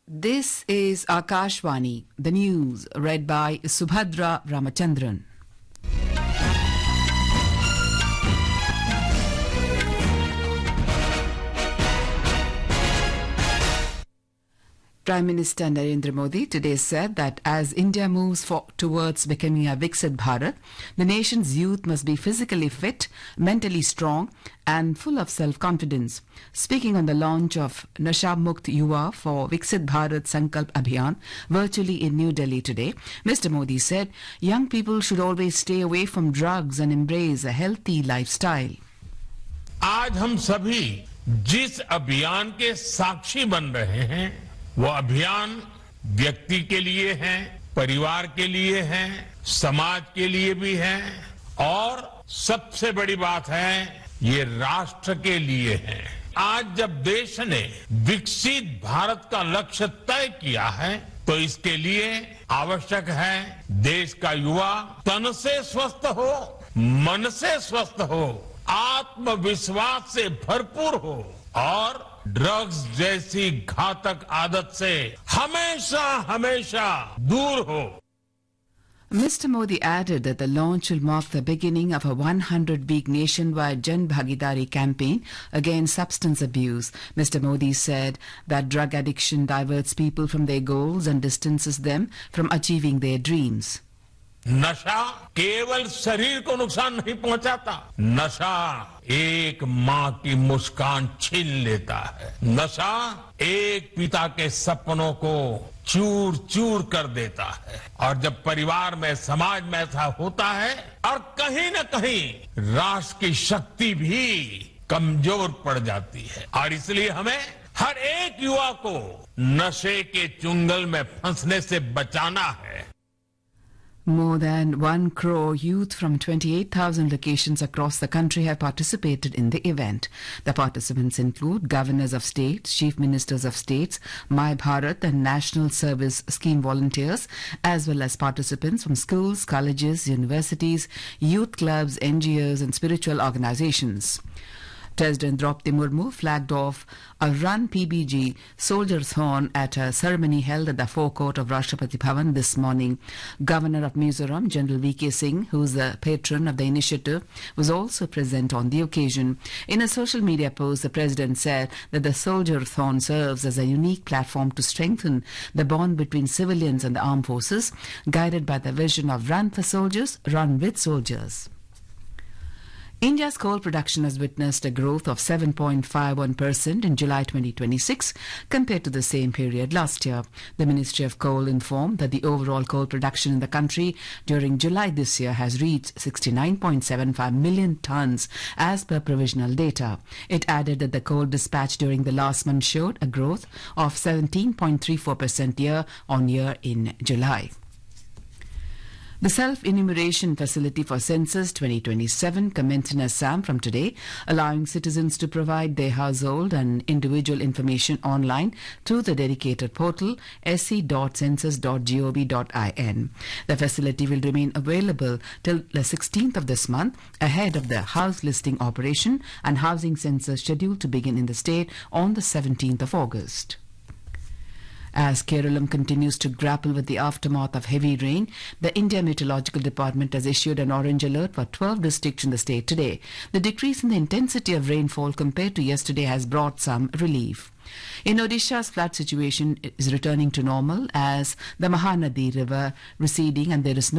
This is Akashvani, the news read by Subhadra Ramachandran. Prime Minister Narendra Modi today said that as India moves towards becoming a Viksit Bharat, the nation's youth must be physically fit, mentally strong and full of self-confidence. Speaking on the launch of Nasha Mukt Yuva for Viksit Bharat Sankalp Abhiyan virtually in New Delhi today, Mr. Modi said young people should always stay away from drugs and embrace a healthy lifestyle. आज हम सभी जिस अभियान के साक्षी बन रहे हैं वो अभियान व्यक्ति के लिए है, परिवार के लिए है, समाज के लिए भी है और सबसे बड़ी बात है ये राष्ट्र के लिए है। आज जब देश ने विकसित भारत का लक्ष्य तय किया है तो इसके लिए आवश्यक है देश का युवा तन से स्वस्थ हो, मन से स्वस्थ हो, आत्मविश्वास से भरपूर हो और ड्रग्स जैसी घातक आदत से हमेशा हमेशा दूर हो। Mr. Modi added that the launch will mark the beginning of a 100-week nationwide Jan Bhagidari campaign against substance abuse. Mr. Modi said that drug addiction diverts people from their goals and distances them from achieving their dreams. नशा केवल शरीर को नुकसान नहीं पहुंचाता, नशा एक माँ की मुस्कान छीन लेता है, नशा एक पिता के सपनों को चूर चूर कर देता है और जब परिवार में समाज में ऐसा होता है और कहीं न कहीं राष्ट्र की शक्ति भी कमजोर पड़ जाती है और इसलिए हमें हर एक युवा को नशे के चुंगल में फंसने से बचाना है। More than 1 crore youth from 28,000 locations across the country have participated in the event. The participants include governors of states, chief ministers of states, My Bharat and National Service Scheme volunteers, as well as participants from schools, colleges, universities, youth clubs, NGOs and spiritual organizations. President Draupadi Murmu flagged off a Run PBG Soldiers-Thon at a ceremony held at the forecourt of Rashtrapati Bhavan this morning. Governor of Mizoram, General V.K. Singh, who is the patron of the initiative, was also present on the occasion. In a social media post, the President said that the Soldier-Thon serves as a unique platform to strengthen the bond between civilians and the armed forces, guided by the vision of Run for Soldiers, Run with Soldiers. India's coal production has witnessed a growth of 7.51% in July 2026 compared to the same period last year. The Ministry of Coal informed that the overall coal production in the country during July this year has reached 69.75 million tons as per provisional data. It added that the coal dispatch during the last month showed a growth of 17.34% year-on-year in July. The self-enumeration facility for Census 2027 commenced in Assam from today, allowing citizens to provide their household and individual information online through the dedicated portal sc.census.gov.in. The facility will remain available till the 16th of this month, ahead of the house listing operation and housing census scheduled to begin in the state on the 17th of August. As Keralam continues to grapple with the aftermath of heavy rain, the India Meteorological Department has issued an orange alert for 12 districts in the state today. The decrease in the intensity of rainfall compared to yesterday has brought some relief. In Odisha's flood situation is returning to normal as the Mahanadi river receding and there is no